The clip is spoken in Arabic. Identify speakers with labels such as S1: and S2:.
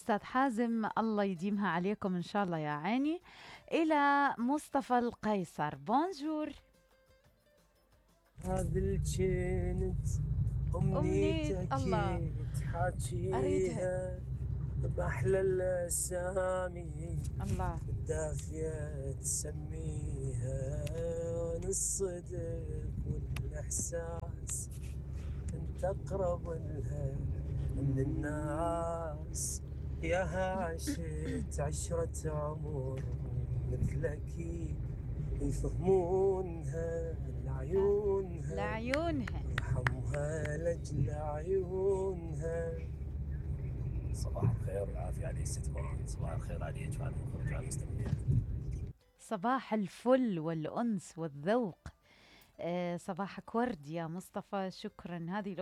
S1: أستاذ حازم، الله يديمها عليكم إن شاء الله يا عيني. إلى مصطفى القيصر، بونجور.
S2: هذه اللي كانت
S1: أمنية
S2: أمنيتك
S1: الله، أريدها.
S2: تحاكيها بأحلى الأسامي
S1: الله.
S2: الدافية تسميها، الصدق والإحساس أنت أقرب لها من الناس. ياها عشت عشرة عمر مثلك يفهمونها لعيونها،
S1: لعيونها.
S2: يرحمها لأجل عيونها.
S3: صباح الخير والعافية عليك ست مان، صباح الخير عليك وعلى المخرج وعلى المستمعين.
S1: صباح الفل والأنس والذوق. صباحك ورد يا مصطفى، شكرا. هذه